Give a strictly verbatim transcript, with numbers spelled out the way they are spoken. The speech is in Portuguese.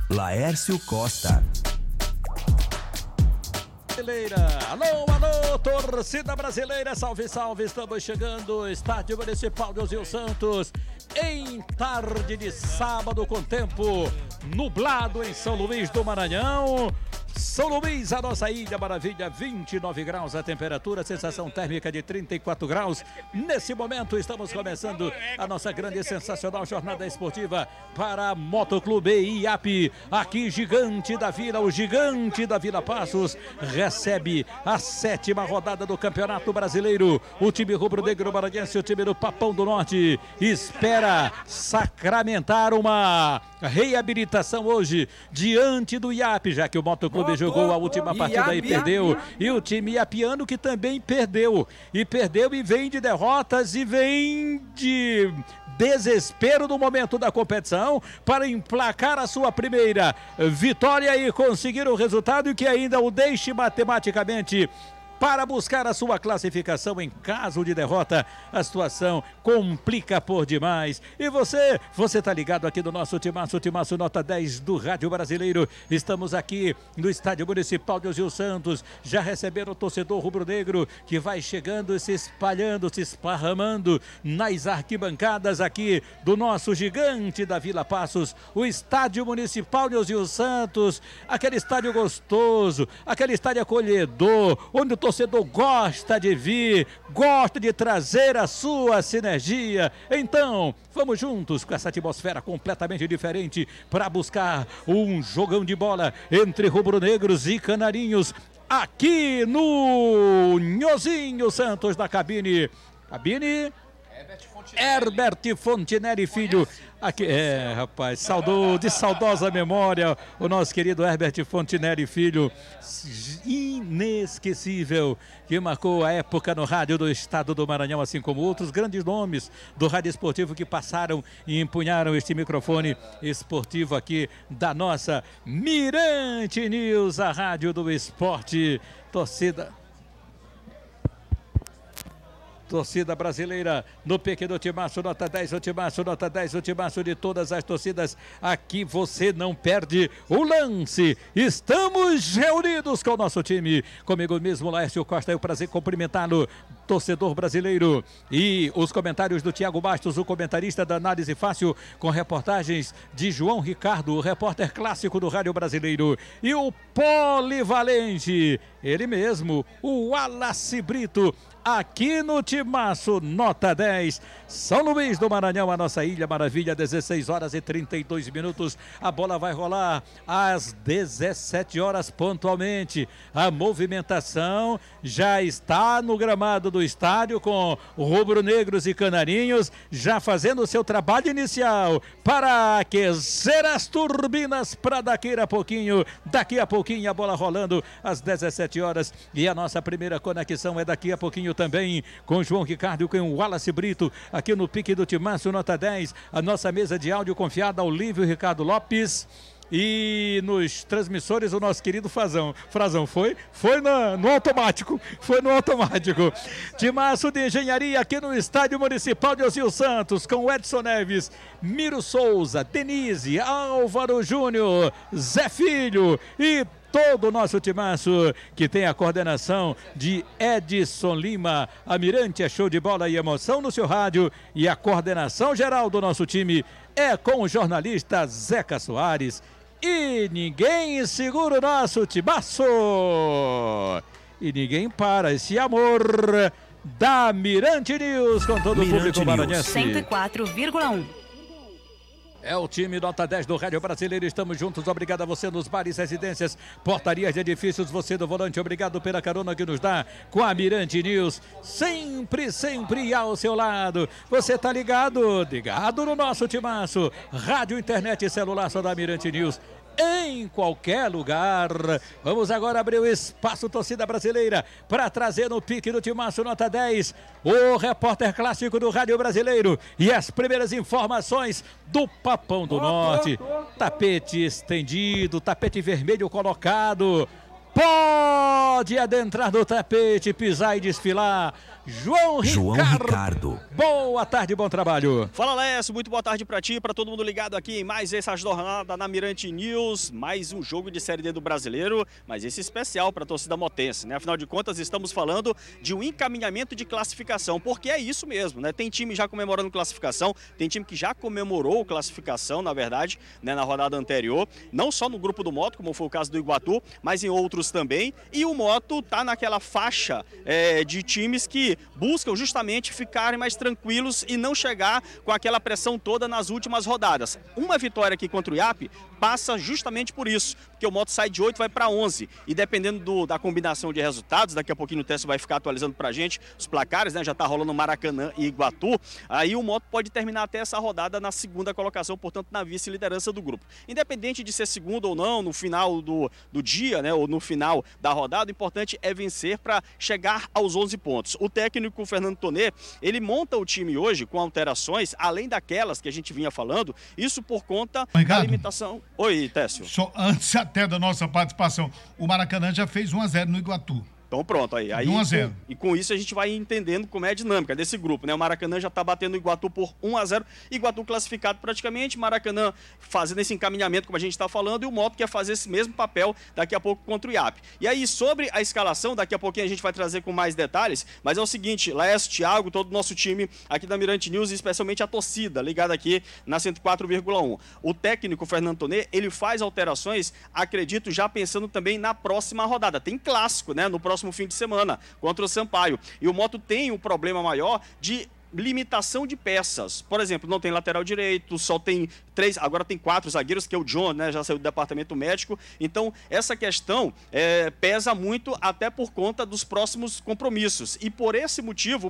Laércio Costa. Brasileira. Alô, alô, torcida brasileira, salve, salve, estamos chegando, Estádio Municipal de Osílio Santos, em tarde de sábado com tempo nublado em São Luís do Maranhão. São Luís, a nossa ilha maravilha, vinte e nove graus a temperatura, sensação térmica de trinta e quatro graus. Nesse momento estamos começando a nossa grande e sensacional jornada esportiva para a Motoclube I A P. Aqui, Gigante da Vila, o Gigante da Vila Passos recebe a sétima rodada do Campeonato Brasileiro. O time rubro-negro maranhense, o time do Papão do Norte, espera sacramentar uma reabilitação hoje diante do I A P, já que o Motoclube jogou a última partida e perdeu, e o time iapiano que também perdeu, e perdeu e vem de derrotas e vem de desespero no momento da competição para emplacar a sua primeira vitória e conseguir o resultado que ainda o deixe matematicamente para buscar a sua classificação. Em caso de derrota, a situação complica por demais. E você, você tá ligado aqui no nosso Timaço, Timaço nota dez do Rádio Brasileiro. Estamos aqui no Estádio Municipal de Osílio Santos, já recebendo o torcedor rubro-negro que vai chegando, se espalhando, se esparramando nas arquibancadas aqui do nosso Gigante da Vila Passos, o Estádio Municipal de Osílio Santos, aquele estádio gostoso, aquele estádio acolhedor, onde o torcedor gosta de vir, gosta de trazer a sua sinergia. Então, vamos juntos com essa atmosfera completamente diferente para buscar um jogão de bola entre rubro-negros e canarinhos aqui no Nhozinho Santos da cabine. Cabine Herbert Fontinelli Filho. Aqui, é, rapaz, saudou, de saudosa memória, o nosso querido Herbert Fontinelli Filho, inesquecível, que marcou a época no rádio do estado do Maranhão, assim como outros grandes nomes do rádio esportivo que passaram e empunharam este microfone esportivo aqui da nossa Mirante News, a rádio do esporte. Torcida Torcida brasileira no pique do Timaço, nota dez, o Timaço, nota dez, o Timaço de todas as torcidas. Aqui você não perde o lance. Estamos reunidos com o nosso time. Comigo mesmo, Laércio Costa, é um prazer cumprimentá-lo, torcedor brasileiro. E os comentários do Tiago Bastos, o comentarista da Análise Fácil, com reportagens de João Ricardo, o repórter clássico do Rádio Brasileiro. E o polivalente, ele mesmo, o Wallace Brito, aqui no Timaço, nota dez, São Luís do Maranhão, a nossa ilha maravilha, dezesseis horas e trinta e dois minutos, a bola vai rolar às dezessete horas pontualmente, a movimentação já está no gramado do estádio com rubro-negros e canarinhos, já fazendo o seu trabalho inicial para aquecer as turbinas para daqui a pouquinho, daqui a pouquinho a bola rolando às dezessete horas, e a nossa primeira conexão é daqui a pouquinho também com João Ricardo, com o Wallace Brito, aqui no pique do Timaço, nota dez, a nossa mesa de áudio confiada ao Lívio Ricardo Lopes. E nos transmissores o nosso querido Frazão. Frazão, foi? Foi na, no automático. Foi no automático. Timaço de engenharia aqui no Estádio Municipal de Osílio Santos, com Edson Neves, Miro Souza, Denise, Álvaro Júnior, Zé Filho e todo o nosso timaço, que tem a coordenação de Edson Lima. A Mirante é show de bola e emoção no seu rádio, e a coordenação geral do nosso time é com o jornalista Zeca Soares. E ninguém segura o nosso timaço, e ninguém para esse amor da Mirante News com todo Mirante o público maranhense. cento e quatro vírgula um. É o time nota dez do Rádio Brasileiro, estamos juntos, obrigado a você nos bares, residências, portarias de edifícios, você do volante, obrigado pela carona que nos dá com a Mirante News, sempre, sempre ao seu lado. Você tá ligado, ligado no nosso timaço, rádio, internet e celular só da Mirante News, em qualquer lugar. Vamos agora abrir o espaço torcida brasileira para trazer no pique do Timaço nota dez o repórter clássico do Rádio Brasileiro e as primeiras informações do Papão do Norte. Tapete estendido, tapete vermelho colocado, pode adentrar no tapete, pisar e desfilar João Ricardo. João Ricardo. Boa tarde, bom trabalho. Fala, Lécio, muito boa tarde pra ti, pra todo mundo ligado aqui em mais essa jornada na Mirante News, mais um jogo de Série D do Brasileiro, mas esse especial pra torcida motense, né? Afinal de contas, estamos falando de um encaminhamento de classificação, porque é isso mesmo, né? Tem time já comemorando classificação, tem time que já comemorou classificação, na verdade, né, na rodada anterior, não só no grupo do Moto, como foi o caso do Iguatu, mas em outros também, e o Moto tá naquela faixa é, de times que buscam justamente ficarem mais tranquilos e não chegar com aquela pressão toda nas últimas rodadas. Uma vitória aqui contra o I A P passa justamente por isso, porque o Moto sai de oito, vai para onze, e dependendo do, da combinação de resultados, daqui a pouquinho o Tessio vai ficar atualizando pra gente os placares, né? Já tá rolando Maracanã e Iguatu, aí o Moto pode terminar até essa rodada na segunda colocação, portanto na vice-liderança do grupo. Independente de ser segundo ou não, no final do, do dia, né, ou no final da rodada, o importante é vencer para chegar aos onze pontos. O técnico o Fernando Tonê, ele monta o time hoje com alterações, além daquelas que a gente vinha falando, isso por conta Ricardo, da limitação... Oi, Tessio. Só antes até da nossa participação, o Maracanã já fez um a zero no Iguatu. Então pronto, aí, aí um a zero. Com, e com isso a gente vai entendendo como é a dinâmica desse grupo, né? O Maracanã já está batendo o Iguatu por um a zero, Iguatu classificado praticamente, Maracanã fazendo esse encaminhamento como a gente está falando, e o Moto quer fazer esse mesmo papel daqui a pouco contra o I A P. E aí sobre a escalação, daqui a pouquinho a gente vai trazer com mais detalhes, mas é o seguinte, Lécio, Thiago, todo o nosso time aqui da Mirante News, e especialmente a torcida ligada aqui na cento e quatro vírgula um. O técnico Fernando Tonê, ele faz alterações, acredito, já pensando também na próxima rodada. Tem clássico, né? No próximo fim de semana, contra o Sampaio. E o Moto tem um problema maior de limitação de peças. Por exemplo, não tem lateral direito, só tem três, agora tem quatro zagueiros, que é o John, né, já saiu do departamento médico. Então, essa questão é, pesa muito até por conta dos próximos compromissos. E por esse motivo,